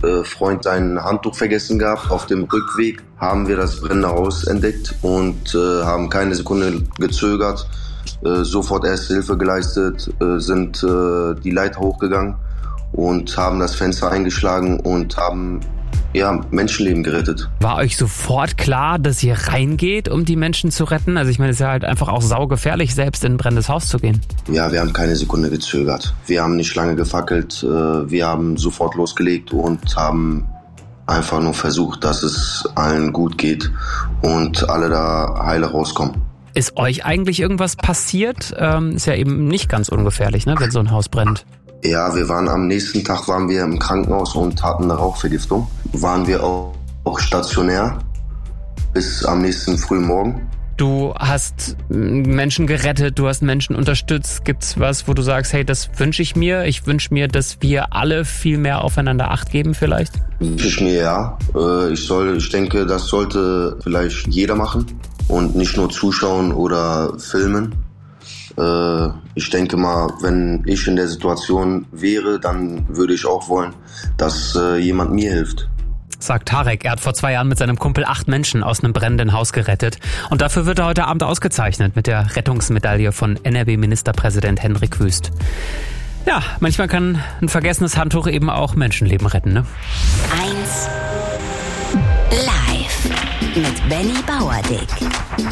Freund sein Handtuch vergessen gehabt. Auf dem Rückweg haben wir das brennende Haus entdeckt und haben keine Sekunde gezögert. Sofort erste Hilfe geleistet, sind die Leiter hochgegangen und haben das Fenster eingeschlagen und haben Menschenleben gerettet. War euch sofort klar, dass ihr reingeht, um die Menschen zu retten? Also ich meine, es ist ja halt einfach auch saugefährlich, selbst in ein brennendes Haus zu gehen. Ja, wir haben keine Sekunde gezögert. Wir haben nicht lange gefackelt. Wir haben sofort losgelegt und haben einfach nur versucht, dass es allen gut geht und alle da heile rauskommen. Ist euch eigentlich irgendwas passiert? Ist ja eben nicht ganz ungefährlich, ne, wenn so ein Haus brennt. Ja, am nächsten Tag waren wir im Krankenhaus und hatten eine Rauchvergiftung. Waren wir auch stationär bis am nächsten frühen Morgen. Du hast Menschen gerettet, du hast Menschen unterstützt. Gibt's was, wo du sagst, hey, das wünsche ich mir? Ich wünsche mir, dass wir alle viel mehr aufeinander Acht geben vielleicht? Wünsche ich mir, ja. Ich denke, das sollte vielleicht jeder machen und nicht nur zuschauen oder filmen. Ich denke mal, wenn ich in der Situation wäre, dann würde ich auch wollen, dass jemand mir hilft. Sagt Tarek. Er hat vor 2 Jahren mit seinem Kumpel 8 Menschen aus einem brennenden Haus gerettet. Und dafür wird er heute Abend ausgezeichnet mit der Rettungsmedaille von NRW-Ministerpräsident Hendrik Wüst. Ja, manchmal kann ein vergessenes Handtuch eben auch Menschenleben retten, ne? 1 Live mit Benny Bauerdick.